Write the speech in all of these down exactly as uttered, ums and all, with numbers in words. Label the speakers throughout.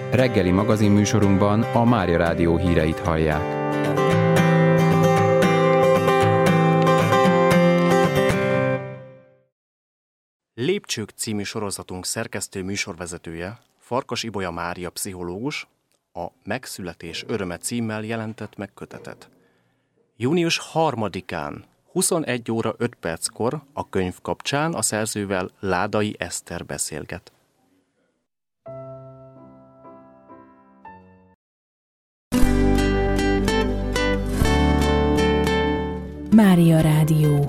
Speaker 1: Reggeli magazinműsorunkban a Mária Rádió híreit hallják.
Speaker 2: Lépcsők című sorozatunk szerkesztő műsorvezetője, Farkas Ibolya Mária pszichológus a Megszületés öröme címmel jelentett meg kötetet. június harmadikán, huszonegy óra öt perckor a könyv kapcsán a szerzővel Ládai Eszter beszélget.
Speaker 3: Mária Rádió.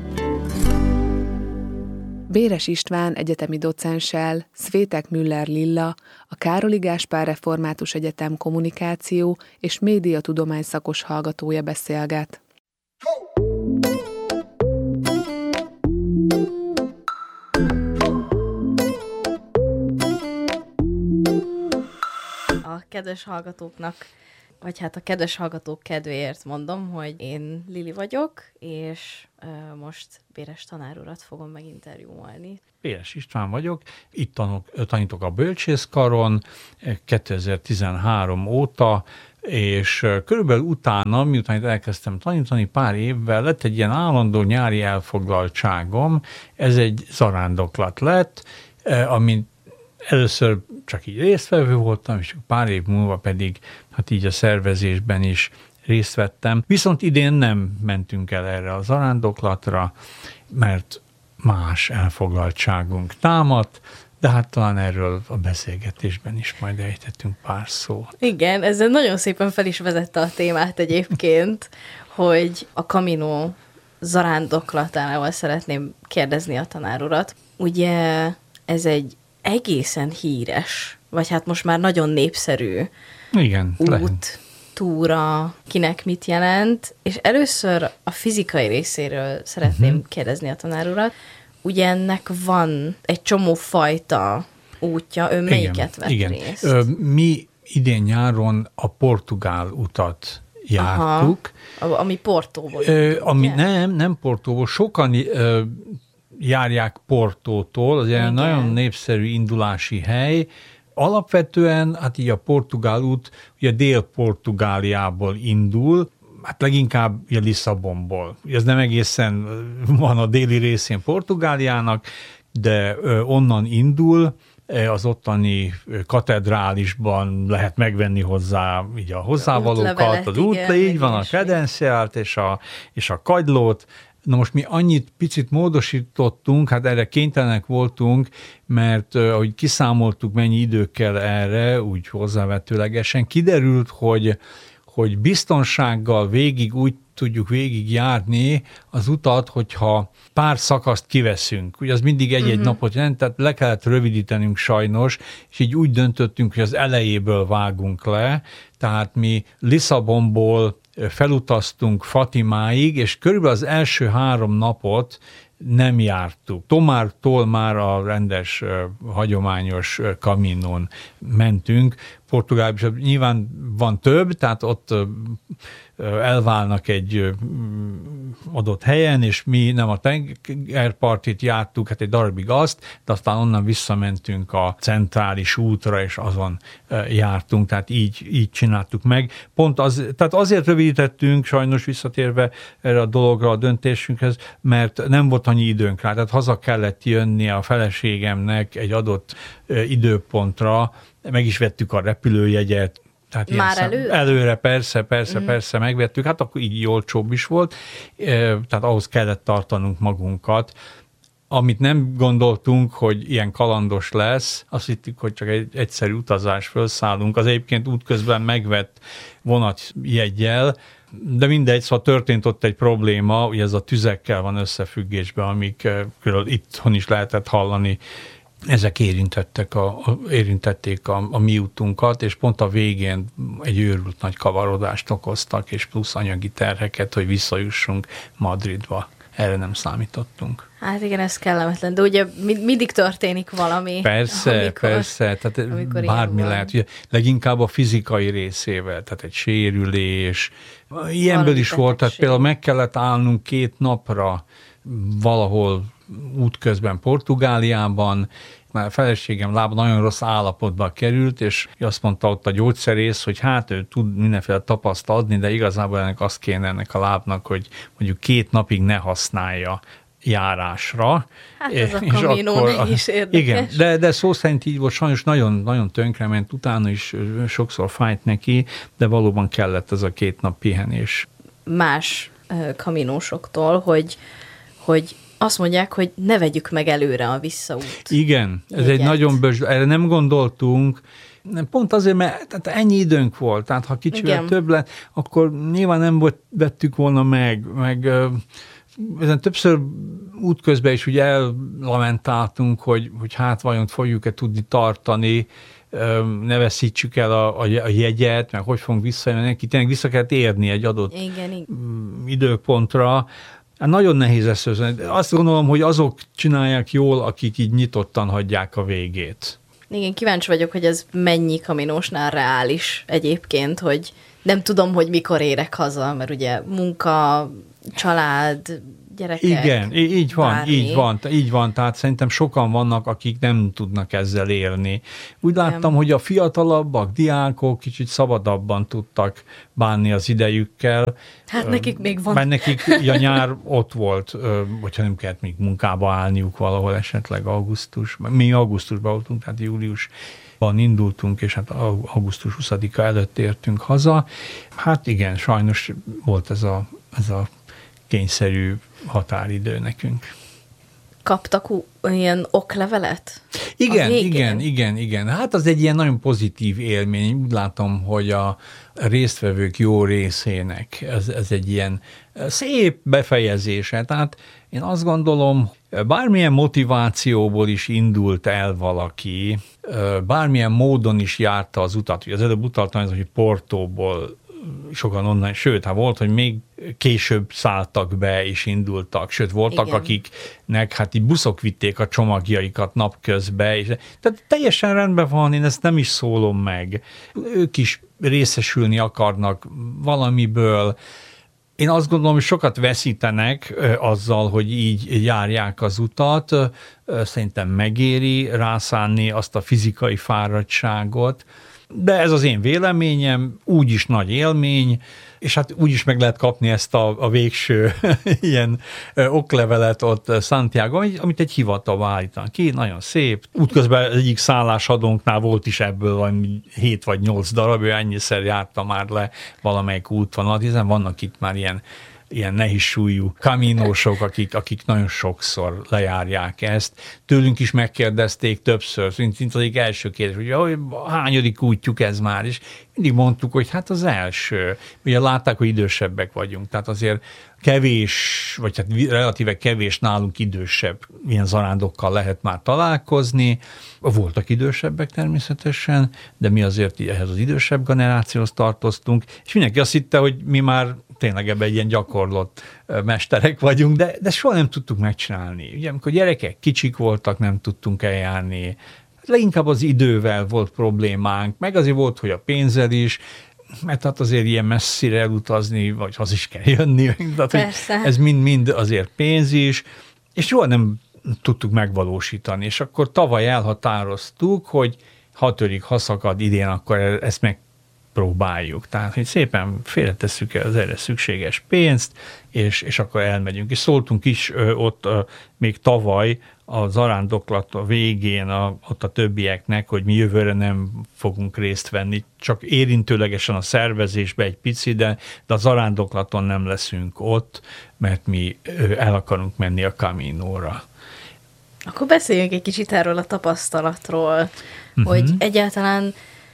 Speaker 4: Béres István egyetemi docenssel, Szvétek Müller Lilla, a Károli Gáspár Református Egyetem kommunikáció és médiatudomány szakos hallgatója beszélget.
Speaker 5: A kedves hallgatóknak, vagy hát a kedves hallgatók kedvéért mondom, hogy én Lili vagyok, és uh, most Béres tanár urat fogom meginterjúolni.
Speaker 6: Béres István vagyok, itt tanok, tanítok a bölcsészkaron kétezer-tizenhárom óta, és körülbelül utána, miután elkezdtem tanítani pár évvel, lett egy ilyen állandó nyári elfoglaltságom, ez egy zarándoklat lett, amit először csak így résztvevő voltam, és pár év múlva pedig hát így a szervezésben is részt vettem. Viszont idén nem mentünk el erre a zarándoklatra, mert más elfoglaltságunk támadt, de hát talán erről a beszélgetésben is majd ejtettünk pár szót.
Speaker 5: Igen, ezzel nagyon szépen fel is vezette a témát egyébként, hogy a Camino zarándoklatával szeretném kérdezni a tanár urat. Ugye ez egy egészen híres, vagy hát most már nagyon népszerű
Speaker 6: Igen,
Speaker 5: út,
Speaker 6: lehet.
Speaker 5: túra, kinek mit jelent, és először a fizikai részéről szeretném uh-huh. kérdezni a tanár urat. Ugye ennek van egy csomó fajta útja, ön melyiket vett
Speaker 6: igen.
Speaker 5: részt?
Speaker 6: Ö, mi idén nyáron a portugál utat jártuk.
Speaker 5: Aha, ami Portóból.
Speaker 6: Ö, ami nem, nem Portóból, sokan ö, járják Portótól, az egy nagyon népszerű indulási hely. Alapvetően, hát így a portugál út, ugye Dél-Portugáliából indul, hát leginkább ugye Lisszabonból. Ez nem egészen van a déli részén Portugáliának, de onnan indul, az ottani katedrálisban lehet megvenni hozzá így a hozzávalókat, az út, így van, a kredenciált és a, és a kagylót. Na most mi annyit picit módosítottunk, hát erre kénytelenek voltunk, mert ahogy kiszámoltuk, mennyi idő kell erre, úgy hozzávetőlegesen, kiderült, hogy, hogy biztonsággal végig úgy tudjuk végig járni az utat, hogyha pár szakaszt kiveszünk. Ugye az mindig egy-egy uh-huh. napot jelent, tehát le kellett rövidítenünk sajnos, és így úgy döntöttünk, hogy az elejéből vágunk le, tehát mi Lisszabonból felutaztunk Fatimáig, és körülbelül az első három napot nem jártuk. Tomártól már a rendes, hagyományos Caminón mentünk. Portugálban nyilván van több, tehát ott elválnak egy adott helyen, és mi nem a tengerpartit jártuk, hát egy darabig azt, de aztán onnan visszamentünk a centrális útra, és azon jártunk, tehát így, így csináltuk meg. Pont az, tehát azért rövidítettünk, sajnos visszatérve erre a dologra, a döntésünkhez, mert nem volt annyi időnk rá, tehát haza kellett jönnie a feleségemnek egy adott időpontra, meg is vettük a repülőjegyet, tehát
Speaker 5: már előre?
Speaker 6: Előre, persze, persze, mm. persze megvettük, hát akkor így olcsóbb is volt, tehát ahhoz kellett tartanunk magunkat. Amit nem gondoltunk, hogy ilyen kalandos lesz, azt hittük, hogy csak egy egyszerű utazás, felszállunk, az egyébként útközben megvett vonatjeggyel, de mindegy, szóval történt ott egy probléma, ugye ez a tüzekkel van összefüggésben, amikről itthon is lehetett hallani, ezek érintettek a, a, érintették a, a mi útunkat, és pont a végén egy őrült nagy kavarodást okoztak, és plusz anyagi terheket, hogy visszajussunk Madridba. Erre nem számítottunk.
Speaker 5: Hát igen, ez kellemetlen, de ugye mindig történik valami.
Speaker 6: Persze, amikor, persze, tehát bármi lehet. Ugye, leginkább a fizikai részével, tehát egy sérülés. Ilyenből is volt, tehát például meg kellett állnunk két napra valahol útközben Portugáliában, már a feleségem lába nagyon rossz állapotba került, és azt mondta ott a gyógyszerész, hogy hát ő tud mindenféle tapaszt adni, de igazából ennek azt kéne ennek a lábnak, hogy mondjuk két napig ne használja járásra.
Speaker 5: Hát ez a Camino is érdekes.
Speaker 6: Igen, de, de szó szerint így volt, sajnos nagyon, nagyon tönkrement, utána is sokszor fájt neki, de valóban kellett ez a két nap pihenés.
Speaker 5: Más kaminósoktól, hogy, hogy azt mondják, hogy ne vegyük meg előre a visszaút.
Speaker 6: Igen, ez
Speaker 5: jegyet.
Speaker 6: Egy nagyon bős, erre nem gondoltunk, pont azért, mert tehát ennyi időnk volt, tehát ha kicsivel Igen. több lett, akkor nyilván nem volt, vettük volna meg, meg ezen többször útközben is ugye ellamentáltunk, hogy, hogy hát vajon fogjuk-e tudni tartani, ne veszítsük el a, a jegyet, meg hogy fogunk visszajönni, neki tényleg vissza kellett érni egy adott
Speaker 5: igen, igen.
Speaker 6: időpontra. Hát nagyon nehéz ezt összezni. Azt gondolom, hogy azok csinálják jól, akik így nyitottan hagyják a végét.
Speaker 5: Igen, kíváncsi vagyok, hogy ez mennyi kaminósnál reális egyébként, hogy nem tudom, hogy mikor érek haza, mert ugye munka, család, gyerekek.
Speaker 6: Igen, így van,
Speaker 5: bármi.
Speaker 6: így van, így van, tehát szerintem sokan vannak, akik nem tudnak ezzel élni. Úgy láttam, nem. hogy a fiatalabbak, diákok kicsit szabadabban tudtak bánni az idejükkel.
Speaker 5: Hát nekik még van.
Speaker 6: Mert nekik a nyár ott volt, hogyha nem kellett még munkába állniuk valahol esetleg augusztus. Mi augusztusban voltunk, tehát júliusban indultunk, és hát augusztus huszadika előtt értünk haza. Hát igen, sajnos volt ez a, ez a kényszerű határidő nekünk.
Speaker 5: Kaptak ilyen oklevelet?
Speaker 6: Igen, igen, igen, igen. Hát az egy ilyen nagyon pozitív élmény. Úgy látom, hogy a résztvevők jó részének ez, ez egy ilyen szép befejezése. Tehát én azt gondolom, bármilyen motivációból is indult el valaki, bármilyen módon is járta az utat. Az előbb utaltam, hogy Portóból sokan onnan, sőt, hát volt, hogy még később szálltak be és indultak, sőt, voltak, Igen. akiknek hát így buszok vitték a csomagjaikat napközben, és, tehát teljesen rendben van, én ezt nem is szólom meg. Ők is részesülni akarnak valamiből. Én azt gondolom, hogy sokat veszítenek azzal, hogy így járják az utat. Szerintem megéri rászánni azt a fizikai fáradtságot, de ez az én véleményem, úgyis nagy élmény, és hát úgyis meg lehet kapni ezt a, a végső ilyen oklevelet ott Santiago, amit egy hivatal állítanak ki, nagyon szép. Útközben egyik szállásadónknál volt is ebből valami hét vagy nyolc darab, ő ennyiszer járta már le valamelyik útvonalat, hiszen vannak itt már ilyen ilyen nehéz súlyú kaminósok, akik, akik nagyon sokszor lejárják ezt. Tőlünk is megkérdezték többször, mint az egyik első kérdés, hogy hányadik útjuk ez már, és mindig mondtuk, hogy hát az első. Ugye látták, hogy idősebbek vagyunk, tehát azért kevés, vagy hát relatíve kevés nálunk idősebb ilyen zarándokkal lehet már találkozni. Voltak idősebbek természetesen, de mi azért ehhez az idősebb generációhoz tartoztunk, és mindenki azt hitte, hogy mi már tényleg ebben egy ilyen gyakorlott mesterek vagyunk, de, de soha nem tudtuk megcsinálni. Ugye, amikor gyerekek kicsik voltak, nem tudtunk eljárni. Leginkább az idővel volt problémánk, meg azért volt, hogy a pénzzel is, mert hát azért ilyen messzire elutazni, vagy haza is kell jönni. Tehát, ez mind-mind azért pénz is, és soha nem tudtuk megvalósítani. És akkor tavaly elhatároztuk, hogy ha törik, ha szakad idén, akkor ezt meg próbáljuk. Tehát, hogy szépen félretesszük el az erre szükséges pénzt, és, és akkor elmegyünk. És szóltunk is ö, ott ö, még tavaly a zarándoklat a végén a, ott a többieknek, hogy mi jövőre nem fogunk részt venni, csak érintőlegesen a szervezésbe egy pici, de, de a zarándoklaton nem leszünk ott, mert mi ö, el akarunk menni a Caminóra.
Speaker 5: Akkor beszéljünk egy kicsit erről a tapasztalatról, uh-huh. hogy egyáltalán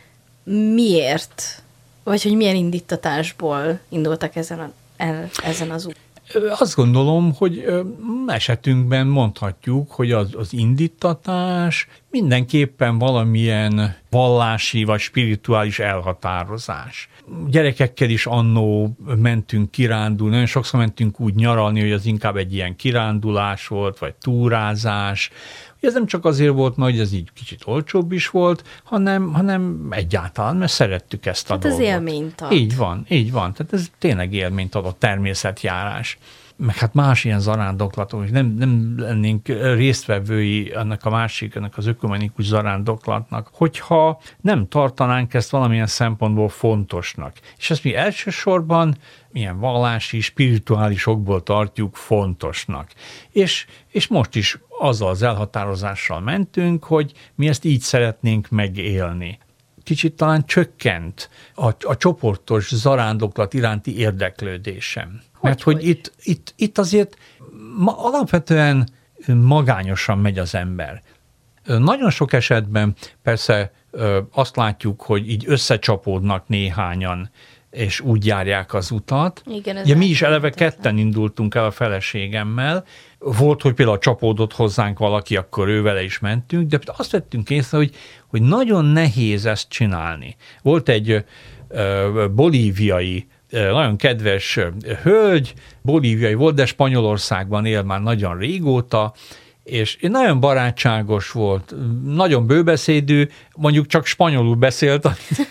Speaker 5: miért, vagy hogy milyen indítatásból indultak ezen, a, el, ezen az úton?
Speaker 6: Azt gondolom, hogy esetünkben mondhatjuk, hogy az, az indítatás mindenképpen valamilyen vallási vagy spirituális elhatározás. Gyerekekkel is annó mentünk kirándulni, nagyon sokszor mentünk úgy nyaralni, hogy az inkább egy ilyen kirándulás volt, vagy túrázás. Ez nem csak azért volt, mert ez így kicsit olcsóbb is volt, hanem, hanem egyáltalán, mert szerettük ezt a
Speaker 5: hát
Speaker 6: dolgot.
Speaker 5: Ez élményt ad.
Speaker 6: Így van, így van. Tehát ez tényleg élményt ad a természetjárás. meg hát más ilyen zarándoklatok, és nem, nem lennénk résztvevői ennek a másik, ennek az ökumenikus zarándoklatnak, hogyha nem tartanánk ezt valamilyen szempontból fontosnak. És ezt mi elsősorban milyen vallási, spirituális okból tartjuk fontosnak. És, és most is azzal az elhatározással mentünk, hogy mi ezt így szeretnénk megélni. Kicsit talán csökkent a, a csoportos zarándoklat iránti érdeklődésem. Hogy, Mert hogy, hogy? Itt, itt, itt azért ma, alapvetően magányosan megy az ember. Nagyon sok esetben persze azt látjuk, hogy így összecsapódnak néhányan, és úgy járják az utat. Igen, Ugye mi is eleve ketten indultunk el a feleségemmel. Volt, hogy például csapódott hozzánk valaki, akkor ővele is mentünk, de azt vettünk észre, hogy, hogy nagyon nehéz ezt csinálni. Volt egy ö, bolíviai, ö, nagyon kedves hölgy, bolíviai volt, de Spanyolországban él már nagyon régóta, és nagyon barátságos volt, nagyon bőbeszédű, mondjuk csak spanyolul beszélt,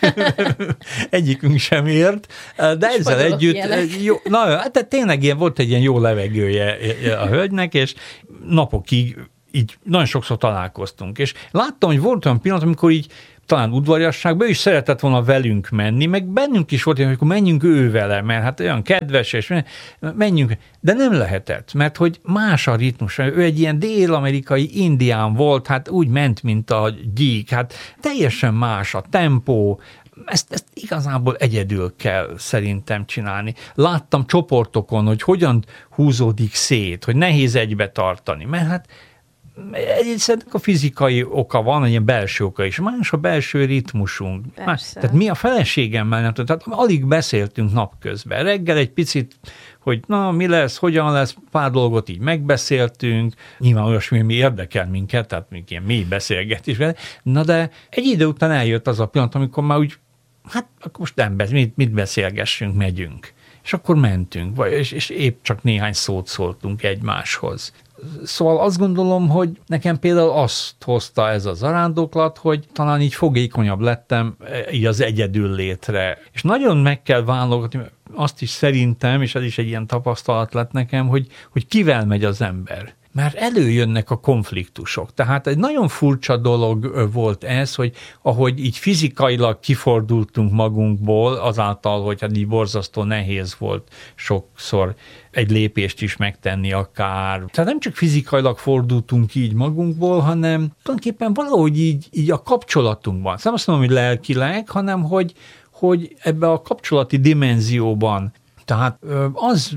Speaker 6: egyikünk sem ért, de ezzel együtt, jó, na, hát tényleg ilyen, volt egy ilyen jó levegője a hölgynek, és napokig így nagyon sokszor találkoztunk, és láttam, hogy volt olyan pillanat, amikor így talán udvariasságban, ő is szeretett volna velünk menni, meg bennünk is volt, hogy akkor menjünk ő vele, mert hát olyan kedves, és menjünk, de nem lehetett, mert hogy más a ritmus. Ő egy ilyen dél-amerikai indián volt, hát úgy ment, mint a gyík, hát teljesen más a tempó, ezt, ezt igazából egyedül kell szerintem csinálni. Láttam csoportokon, hogy hogyan húzódik szét, hogy nehéz egybe tartani, mert hát egyébként a fizikai oka van, ilyen belső oka is. Más a belső ritmusunk. Más, tehát mi a feleségemmel nem tudjuk, tehát alig beszéltünk napközben. Reggel egy picit, hogy na, mi lesz, hogyan lesz, pár dolgot így megbeszéltünk, nyilván olyasmi, mi érdekel minket, tehát még ilyen mély beszélgetés. Na de egy idő után eljött az a pillanat, amikor már úgy, hát akkor most nem beszél, mit, mit beszélgessünk, megyünk. És akkor mentünk, vagy, és, és épp csak néhány szót szóltunk egymáshoz. Szóval azt gondolom, hogy nekem például azt hozta ez a zarándoklat, hogy talán így fogékonyabb lettem így az egyedül létre. És nagyon meg kell válogatni, azt is szerintem, és ez is egy ilyen tapasztalat lett nekem, hogy, hogy kivel megy az ember. Mert előjönnek a konfliktusok. Tehát egy nagyon furcsa dolog volt ez, hogy ahogy így fizikailag kifordultunk magunkból, azáltal, hogy hát így borzasztó nehéz volt sokszor egy lépést is megtenni akár. Tehát nem csak fizikailag fordultunk így magunkból, hanem tulajdonképpen valahogy így, így a kapcsolatunkban. Nem azt mondom, hogy lelkileg, hanem hogy, hogy ebbe a kapcsolati dimenzióban, tehát az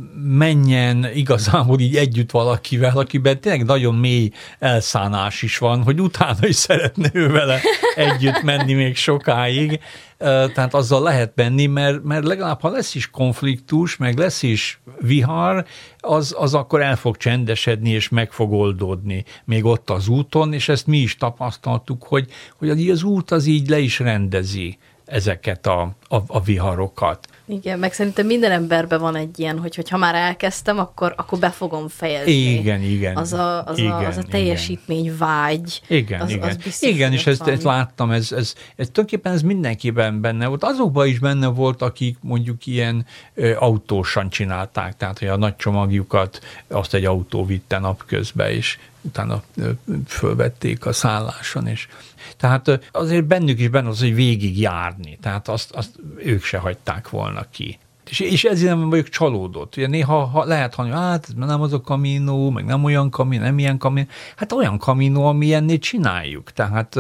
Speaker 6: menjen igazából így együtt valakivel, akiben tényleg nagyon mély elszánás is van, hogy utána is szeretne ő vele együtt menni még sokáig. Tehát azzal lehet menni, mert, mert legalább ha lesz is konfliktus, meg lesz is vihar, az, az akkor el fog csendesedni, és meg fog oldódni még ott az úton, és ezt mi is tapasztaltuk, hogy, hogy az út az így le is rendezi ezeket a, a, a viharokat.
Speaker 5: Igen, meg szerintem minden emberben van egy ilyen, hogy hogyha már elkezdtem, akkor, akkor be fogom fejezni.
Speaker 6: Igen, igen.
Speaker 5: Az a, az
Speaker 6: igen,
Speaker 5: a, az a teljesítmény vágy.
Speaker 6: Igen,
Speaker 5: az,
Speaker 6: igen.
Speaker 5: Az biztos,
Speaker 6: igen, és ezt, ezt láttam, ez, ez, ez tulajdonképpen ez mindenkiben benne volt. Azokban is benne volt, akik mondjuk ilyen ö, autósan csinálták, tehát hogy a nagy csomagjukat azt egy autó vitte napközben, és utána ö, fölvették a szálláson, és tehát azért bennük is benne az, hogy végig járni, tehát azt, azt ők se hagyták volna ki. És, és ezért nem vagyok csalódott. Ugye néha ha lehet hallani, hát ez nem az a kaminó, meg nem olyan kaminó, nem ilyen kaminó. Hát olyan kaminó, amilyennél csináljuk. Tehát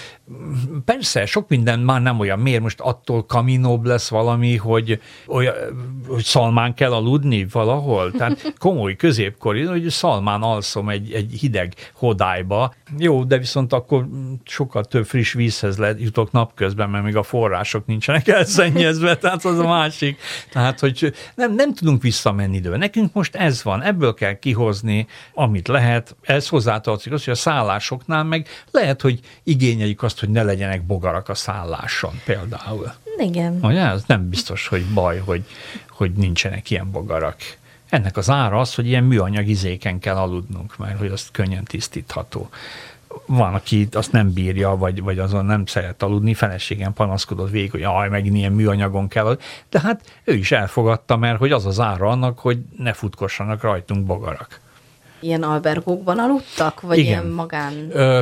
Speaker 6: persze, sok minden már nem olyan. Miért most attól kaminóbb lesz valami, hogy, olyan, hogy szalmán kell aludni valahol? Tehát komoly középkori, hogy szalmán alszom egy, egy hideg hodályba. Jó, de viszont akkor sokkal több friss vízhez jutok napközben, mert még a források nincsenek elszennyezve, tehát az a másik. Tehát, hogy nem, nem tudunk visszamenni időben. Nekünk most ez van, ebből kell kihozni, amit lehet. Ez hozzátartozik az, hogy a szállásoknál meg lehet, hogy igényeljük azt, hogy ne legyenek bogarak a szálláson például.
Speaker 5: Igen.
Speaker 6: Ugye? Ez nem biztos, hogy baj, hogy, hogy nincsenek ilyen bogarak. Ennek az ára az, hogy ilyen műanyag izéken kell aludnunk, mert hogy az könnyen tisztítható. van, aki azt nem bírja, vagy, vagy azon nem szeret aludni, feleségem panaszkodott végig, hogy jaj, megint ilyen műanyagon kell. De hát ő is elfogadta, mert hogy az az ára annak, hogy ne futkossanak rajtunk bogarak.
Speaker 5: Ilyen albergókban aludtak, vagy
Speaker 6: Igen.
Speaker 5: ilyen magán?
Speaker 6: Ö,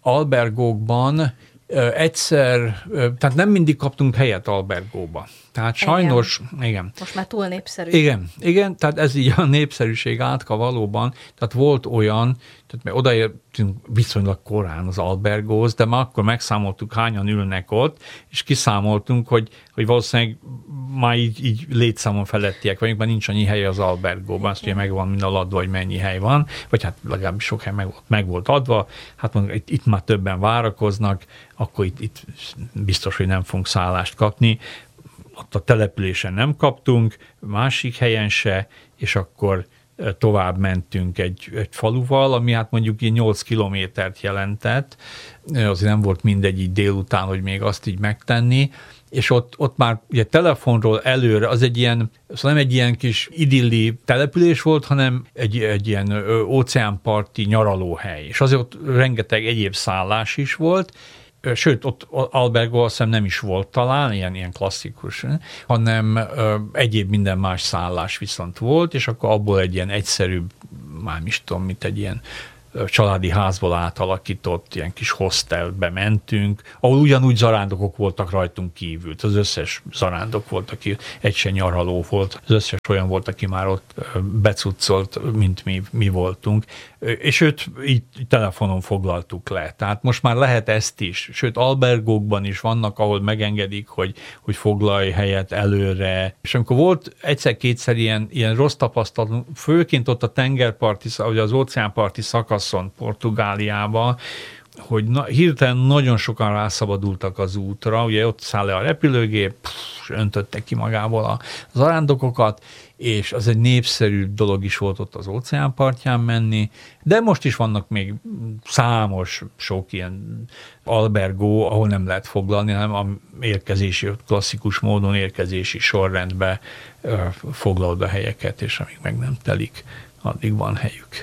Speaker 6: albergókban ö, egyszer, ö, tehát nem mindig kaptunk helyet albergóba. Tehát sajnos, igen. igen.
Speaker 5: Most már túl népszerű.
Speaker 6: Igen, igen, tehát ez így a népszerűség átka valóban, tehát volt olyan, tehát mert odaértünk viszonylag korán az albergóhoz, de már akkor megszámoltuk, hányan ülnek ott, és kiszámoltunk, hogy, hogy valószínűleg már így, így létszámon felettiek vagyunk, mert nincs annyi hely az albergóban, azt ugye megvan minden adva, hogy mennyi hely van, vagy hát legalábbis sok hely meg volt, meg volt adva, hát mondjuk itt, itt már többen várakoznak, akkor itt, itt biztos, hogy nem fogunk szállást kapni. Ott a településen nem kaptunk, másik helyen se, és akkor tovább mentünk egy, egy faluval, ami hát mondjuk így nyolc kilométert jelentett, azért nem volt mindegy így délután, hogy még azt így megtenni, és ott, ott már ugye telefonról előre, az egy ilyen, szóval nem egy ilyen kis idilli település volt, hanem egy, egy ilyen óceánparti nyaralóhely, és azért ott rengeteg egyéb szállás is volt, sőt, ott albergó azt hiszem nem is volt talán, ilyen, ilyen klasszikus, hanem ö, egyéb minden más szállás viszont volt, és akkor abból egy ilyen egyszerűbb, már is tudom, mint egy ilyen családi házból átalakított ilyen kis hostelbe mentünk, ahol ugyanúgy zarándokok voltak rajtunk kívül. Az összes zarándok volt, aki egy se nyaraló volt, az összes olyan volt, aki már ott becuccolt, mint mi, mi voltunk. És őt így telefonon foglaltuk le. Tehát most már lehet ezt is. Sőt, albergókban is vannak, ahol megengedik, hogy, hogy foglalj helyet előre. És amikor volt egyszer-kétszer ilyen, ilyen rossz tapasztalat, főként ott a tengerparti, vagy az óceánparti szakaszon Portugáliában, hogy na, hirtelen nagyon sokan rászabadultak az útra, ugye ott száll le a repülőgép, pff, öntötte ki magából a zarándokokat, és az egy népszerű dolog is volt ott az óceánpartján menni, de most is vannak még számos, sok ilyen albergó, ahol nem lehet foglalni, hanem a érkezési, klasszikus módon érkezési sorrendbe foglalod a helyeket, és amíg meg nem telik, addig van helyük.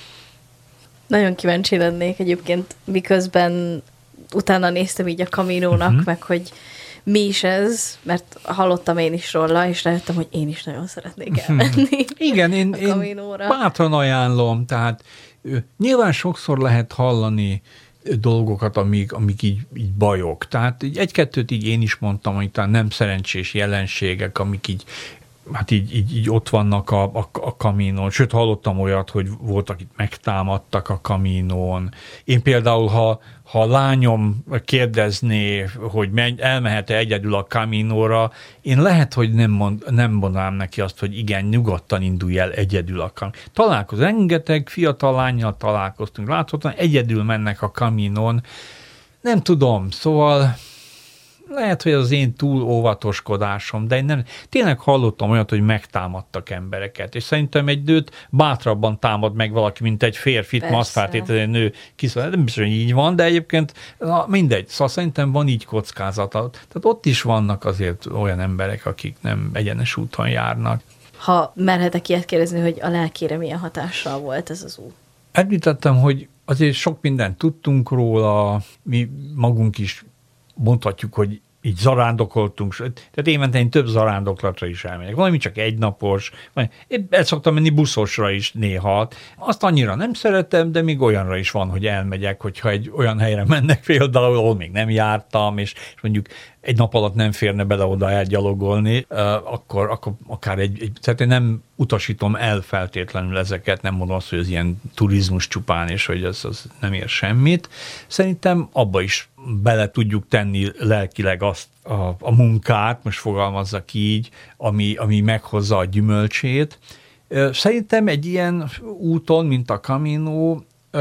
Speaker 5: Nagyon kíváncsi lennék egyébként, miközben utána néztem így a Caminónak, uh-huh. meg hogy mi is ez, mert hallottam én is róla, és rájöttem, hogy én is nagyon szeretnék elmenni.
Speaker 6: Igen, én, én bátran ajánlom, tehát nyilván sokszor lehet hallani dolgokat, amik, amik így, így bajok. Tehát egy-kettőt így én is mondtam, hogy talán nem szerencsés jelenségek, amik így hát így, így, így ott vannak a, a, a Caminón. Sőt, hallottam olyat, hogy voltak itt megtámadtak a Caminón. Én például, ha, ha a lányom kérdezné, hogy menj, elmehet-e egyedül a Caminóra, én lehet, hogy nem, mond, nem mondanám neki azt, hogy igen, nyugodtan indulj el egyedül a Caminón. Találkoz, rengeteg fiatal lánnyal találkoztunk. Láthatóan egyedül mennek a Caminón. Nem tudom, szóval lehet, hogy az én túl óvatoskodásom, de én nem, tényleg hallottam olyat, hogy megtámadtak embereket, és szerintem egy nőt bátrabban támad meg valaki, mint egy férfit, ma azt feltétlenül egy nő kiszól. Nem biztos, hogy így van, de egyébként na, mindegy. Szóval szerintem van így kockázata. Tehát ott is vannak azért olyan emberek, akik nem egyenes úton járnak.
Speaker 5: Ha merhetek ilyet kérdezni, hogy a lelkére milyen hatással volt ez az út?
Speaker 6: Említettem, hogy azért sok mindent tudtunk róla, mi magunk is mondhatjuk, hogy így zarándokoltunk, tehát évente én több zarándoklatra is elmegyek. Valami csak egynapos, én el szoktam menni buszosra is néha. Azt annyira nem szeretem, de még olyanra is van, hogy elmegyek, hogyha egy olyan helyre mennek például, ahol még nem jártam, és, és mondjuk egy nap alatt nem férne bele oda elgyalogolni, akkor, akkor akár egy, egy, tehát én nem utasítom el feltétlenül ezeket, nem mondom azt, hogy ez ilyen turizmus csupán, és hogy ez az nem ér semmit. Szerintem abba is bele tudjuk tenni lelkileg azt a, a munkát, most fogalmazzak így, ami, ami meghozza a gyümölcsét. Szerintem egy ilyen úton, mint a Camino,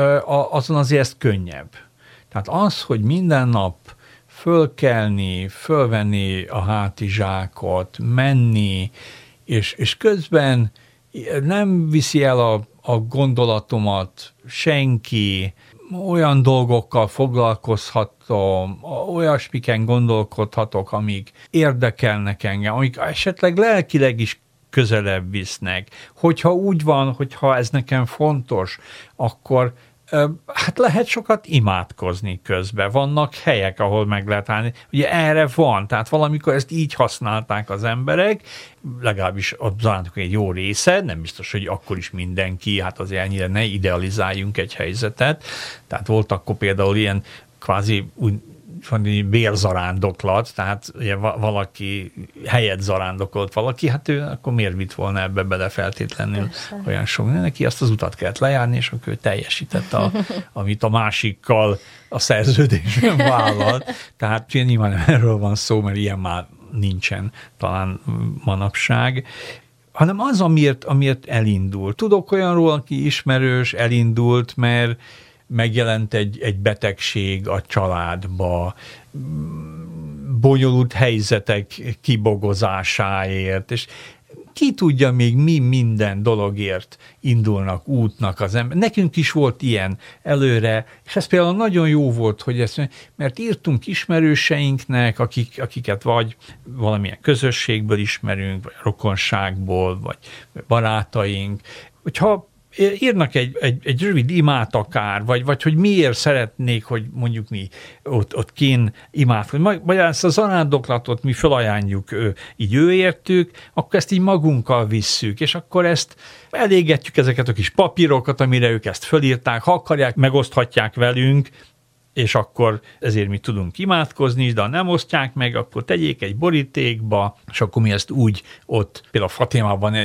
Speaker 6: azon azért ez könnyebb. Tehát az, hogy minden nap fölkelni, fölvenni a hátizsákot, menni, és, és közben nem viszi el a, a gondolatomat senki, olyan dolgokkal foglalkozhatom, olyasmiken gondolkodhatok, amik érdekelnek engem, amik esetleg lelkileg is közelebb visznek. Hogyha úgy van, hogyha ez nekem fontos, akkor Hát lehet sokat imádkozni közben. Vannak helyek, ahol meg lehet állni. Ugye erre van, tehát valamikor ezt így használták az emberek, legalábbis a zarándokok egy jó része, nem biztos, hogy akkor is mindenki, hát azért ennyire ne idealizáljunk egy helyzetet. Tehát volt akkor például ilyen kvázi úgy bérzarándoklat, tehát ugye valaki helyet zarándokolt valaki, hát ő akkor miért vitt volna ebbe bele feltétlenül Persze. olyan sok. Neki azt az utat kellett lejárni, és akkor ő teljesítette, a, amit a másikkal a szerződésben vállalt. Tehát nyilván nem erről van szó, mert ilyen már nincsen talán manapság, hanem az, amiért, amiért elindult. Tudok olyanról, aki ismerős, elindult, mert megjelent egy, egy betegség a családba, bonyolult helyzetek kibogozásáért, és ki tudja még mi minden dologért indulnak útnak az ember. Nekünk is volt ilyen előre, és ez például nagyon jó volt, hogy ezt, mert írtunk ismerőseinknek, akik, akiket vagy valamilyen közösségből ismerünk, vagy rokonságból, vagy barátaink, hogyha írnak egy, egy, egy rövid imát akár, vagy, vagy hogy miért szeretnék, hogy mondjuk mi ott, ott kín imádkozni. Vagy ezt a zarándoklatot mi felajánljuk így őértük, akkor ezt így magunkkal visszük, és akkor ezt elégetjük ezeket a kis papírokat, amire ők ezt fölírták, ha akarják, megoszthatják velünk, és akkor ezért mi tudunk imádkozni, de ha nem osztják meg, akkor tegyék egy borítékba, és akkor mi ezt úgy ott, például Fatimában